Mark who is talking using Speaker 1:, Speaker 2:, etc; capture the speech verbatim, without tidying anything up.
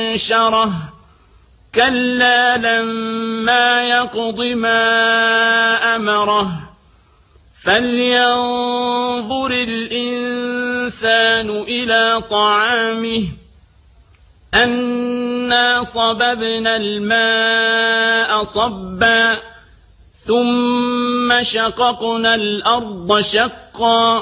Speaker 1: شره كلا لما يقض ما أمره فلينظر الإنسان إلى طعامه أنا صببنا الماء صبا ثم شققنا الأرض شقا